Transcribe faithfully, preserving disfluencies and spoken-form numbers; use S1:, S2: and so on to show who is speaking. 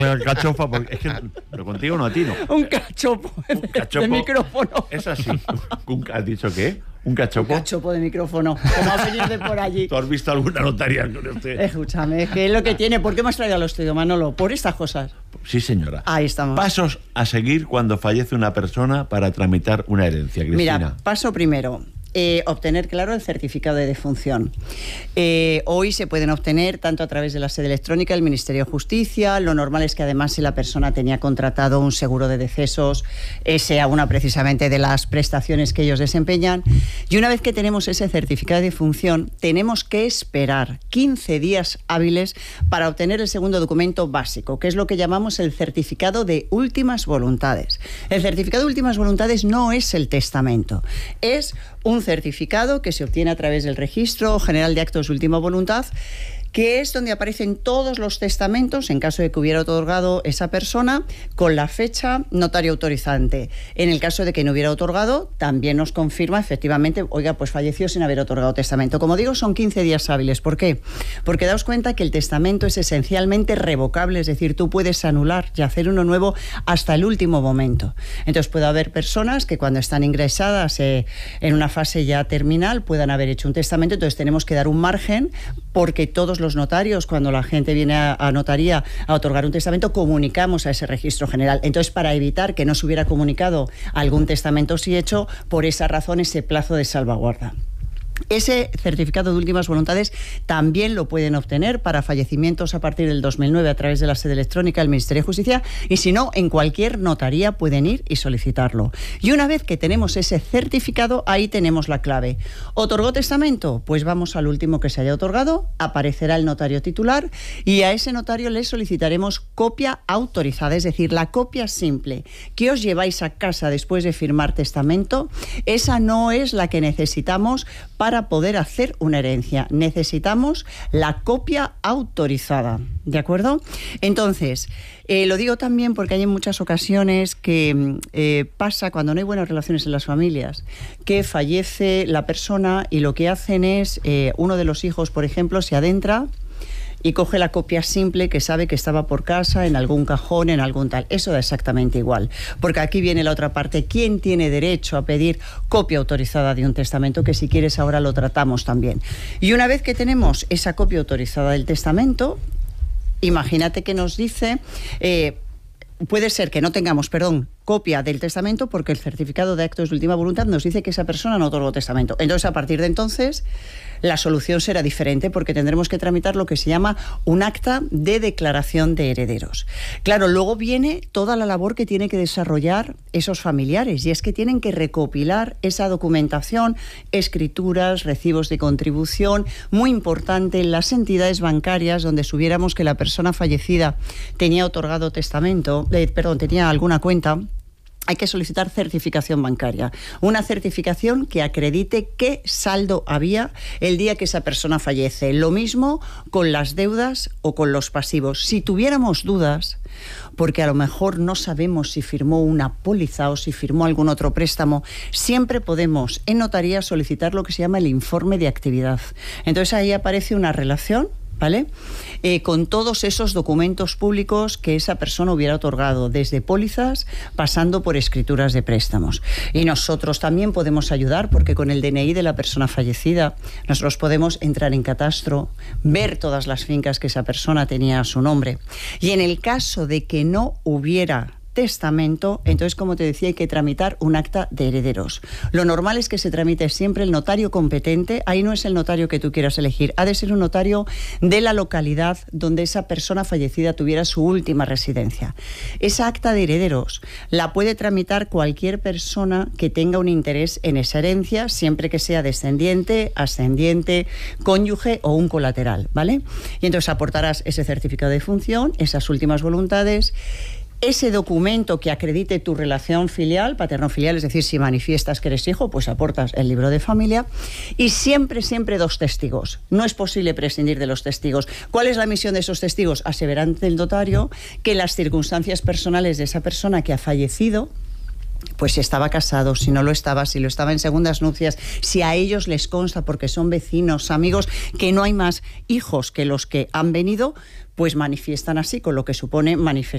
S1: Cachofa, porque es que lo contigo no atino.
S2: Un cachopo,
S1: Un cachopo
S2: de micrófono.
S1: Es así. ¿Has dicho qué? ¿Un cachopo?
S2: Un cachopo de micrófono. Como ha venido de por allí.
S1: ¿Tú has visto alguna notaria con usted?
S2: Escúchame, ¿qué es lo que tiene? ¿Por qué hemos traído al estudio, Manolo? ¿Por estas cosas?
S1: Sí, señora.
S2: Ahí estamos.
S1: Pasos a seguir cuando fallece una persona para tramitar una herencia, Cristina.
S2: Mira, paso primero. Eh, obtener, claro, el certificado de defunción. Eh, hoy se pueden obtener tanto a través de la sede electrónica del Ministerio de Justicia. Lo normal es que además, si la persona tenía contratado un seguro de decesos, eh, sea una precisamente de las prestaciones que ellos desempeñan. Y una vez que tenemos ese certificado de defunción, tenemos que esperar quince días hábiles para obtener el segundo documento básico, que es lo que llamamos el certificado de últimas voluntades. El certificado de últimas voluntades no es el testamento, es un certificado que se obtiene a través del Registro General de Actos de Última Voluntad, que es donde aparecen todos los testamentos, en caso de que hubiera otorgado esa persona, con la fecha notario autorizante. En el caso de que no hubiera otorgado, también nos confirma efectivamente, oiga, pues falleció sin haber otorgado testamento. Como digo, son quince días hábiles. ¿Por qué? Porque daos cuenta que el testamento es esencialmente revocable, es decir, tú puedes anular y hacer uno nuevo hasta el último momento. Entonces puede haber personas que cuando están ingresadas eh, en una fase ya terminal puedan haber hecho un testamento, entonces tenemos que dar un margen, porque todos los notarios, cuando la gente viene a, a notaría a otorgar un testamento, comunicamos a ese registro general. Entonces, para evitar que no se hubiera comunicado algún testamento sí hecho, por esa razón ese plazo de salvaguarda. Ese certificado de últimas voluntades también lo pueden obtener para fallecimientos a partir del dos mil nueve a través de la sede electrónica del Ministerio de Justicia, y si no, en cualquier notaría pueden ir y solicitarlo. Y una vez que tenemos ese certificado, ahí tenemos la clave. ¿Otorgó testamento? Pues vamos al último que se haya otorgado, aparecerá el notario titular y a ese notario le solicitaremos copia autorizada, es decir, la copia simple que os lleváis a casa después de firmar testamento. Esa no es la que necesitamos para Para poder hacer una herencia. Necesitamos la copia autorizada, ¿de acuerdo? Entonces, eh, lo digo también porque hay en muchas ocasiones que eh, pasa cuando no hay buenas relaciones en las familias, que fallece la persona y lo que hacen es, eh, uno de los hijos, por ejemplo, se adentra y coge la copia simple que sabe que estaba por casa, en algún cajón, en algún tal. Eso da exactamente igual. Porque aquí viene la otra parte. ¿Quién tiene derecho a pedir copia autorizada de un testamento? Que si quieres ahora lo tratamos también. Y una vez que tenemos esa copia autorizada del testamento, imagínate que nos dice... Eh, puede ser que no tengamos, perdón, copia del testamento porque el certificado de actos de última voluntad nos dice que esa persona no otorgó testamento. Entonces, a partir de entonces, la solución será diferente porque tendremos que tramitar lo que se llama un acta de declaración de herederos. Claro, luego viene toda la labor que tienen que desarrollar esos familiares, y es que tienen que recopilar esa documentación, escrituras, recibos de contribución, muy importante en las entidades bancarias donde supiéramos que la persona fallecida tenía otorgado testamento, eh, perdón, tenía alguna cuenta. Hay que solicitar certificación bancaria, una certificación que acredite qué saldo había el día que esa persona fallece. Lo mismo con las deudas o con los pasivos. Si tuviéramos dudas, porque a lo mejor no sabemos si firmó una póliza o si firmó algún otro préstamo, siempre podemos en notaría solicitar lo que se llama el informe de actividad. Entonces ahí aparece una relación, ¿vale? Eh, con todos esos documentos públicos que esa persona hubiera otorgado, desde pólizas pasando por escrituras de préstamos. Y nosotros también podemos ayudar porque con el D N I de la persona fallecida nosotros podemos entrar en catastro, ver todas las fincas que esa persona tenía a su nombre. Y en el caso de que no hubiera testamento, entonces, como te decía, hay que tramitar un acta de herederos. Lo normal es que se tramite siempre el notario competente. Ahí no es el notario que tú quieras elegir, ha de ser un notario de la localidad donde esa persona fallecida tuviera su última residencia. Esa acta de herederos la puede tramitar cualquier persona que tenga un interés en esa herencia, siempre que sea descendiente, ascendiente, cónyuge o un colateral, ¿vale? Y entonces aportarás ese certificado de función, esas últimas voluntades, ese documento que acredite tu relación filial, paterno-filial, es decir, si manifiestas que eres hijo, pues aportas el libro de familia, y siempre, siempre dos testigos. No es posible prescindir de los testigos. ¿Cuál es la misión de esos testigos? Aseverar ante el notario que las circunstancias personales de esa persona que ha fallecido, pues si estaba casado, si no lo estaba, si lo estaba en segundas nupcias, si a ellos les consta porque son vecinos, amigos, que no hay más hijos que los que han venido, pues manifiestan así, con lo que supone manifestar